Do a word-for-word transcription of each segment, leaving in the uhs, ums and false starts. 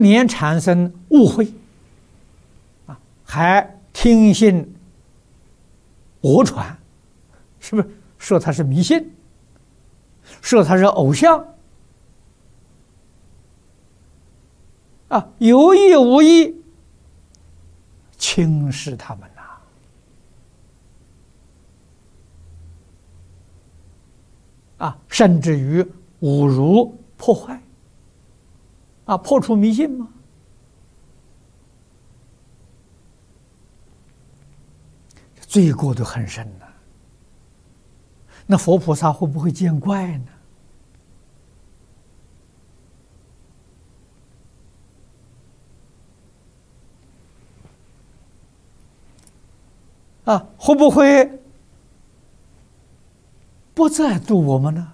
免产生误会啊，还听信讹传，是不是说他是迷信，说他是偶像啊，有意无意轻视他们呐、啊，啊，甚至于侮辱破坏啊，破除迷信吗？罪过都很深呐、那佛菩萨会不会见怪呢？啊，会不会不再度我们呢？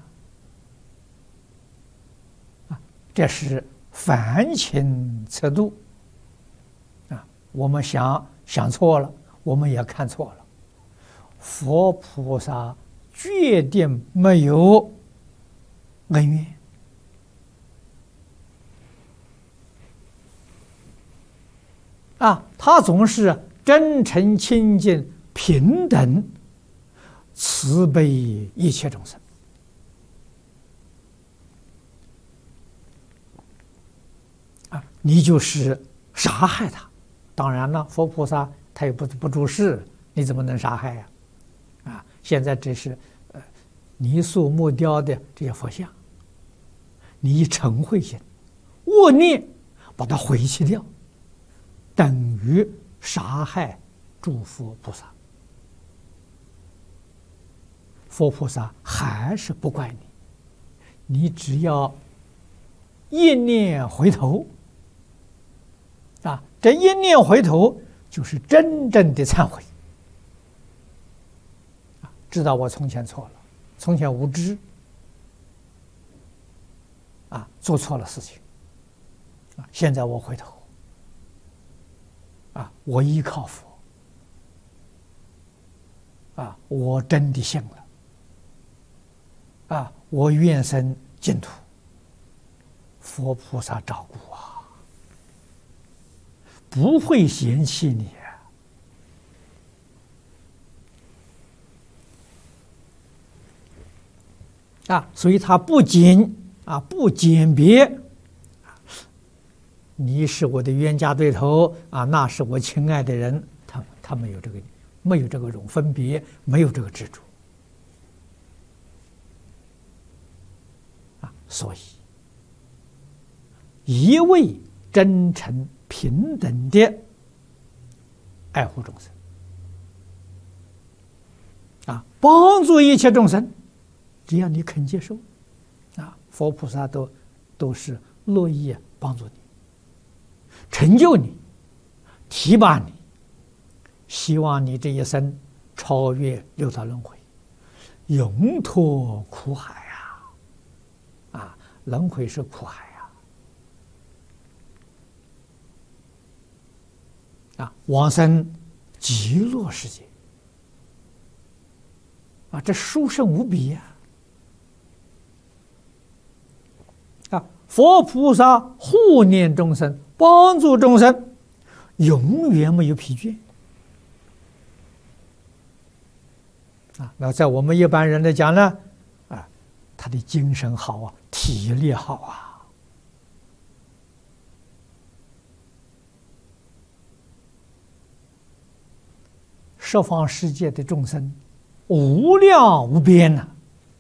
啊，这是反请测度啊，我们想想错了，我们也看错了。佛菩萨决定没有恩怨啊，他总是真诚清净平等慈悲一切众生啊，你就是杀害他。当然了，佛菩萨他也不不住世，你怎么能杀害呀？啊，现在这是呃泥塑木雕的这些佛像，你以嗔恚心、恶念把它毁弃掉，等于杀害诸佛菩萨。佛菩萨还是不怪你，你只要一念回头啊，这一念回头就是真正的忏悔啊，知道我从前错了，从前无知啊，做错了事情啊，现在我回头啊，我依靠佛啊，我真的信了啊，我愿生净土，佛菩萨照顾啊，不会嫌弃你啊，所以他不仅啊不鉴别，你是我的冤家对头啊，那是我亲爱的人，他他没有这个没有这个种分别，没有这个执着。所以，一味真诚平等的爱护众生，啊，帮助一切众生，只要你肯接受，啊，佛菩萨都都是乐意帮助你，成就你，提拔你，希望你这一生超越六道轮回，永脱苦海。轮回是苦海啊！啊，往生极乐世界啊，这殊胜无比呀！啊，佛菩萨护念众生，帮助众生，永远没有疲倦啊！那在我们一般人来讲呢，啊，他的精神好啊。体力好啊！十方世界的众生无量无边呐、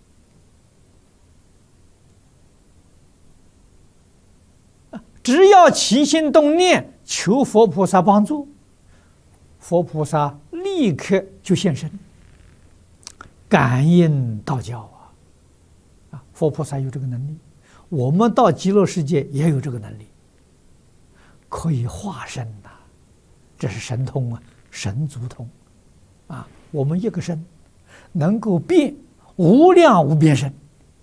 啊！只要起心动念求佛菩萨帮助，佛菩萨立刻就现身，感应道教啊！啊，佛菩萨有这个能力，我们到极乐世界也有这个能力，可以化身呐、啊，这是神通啊，神足通啊！我们一个身能够变无量无边身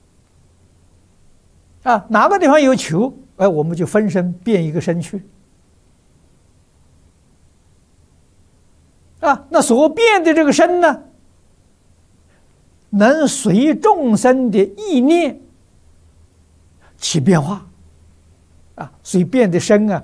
啊，哪个地方有求，哎，我们就分身变一个身去啊。那所变的这个身呢，能随众生的意念起变化啊，所以变得身啊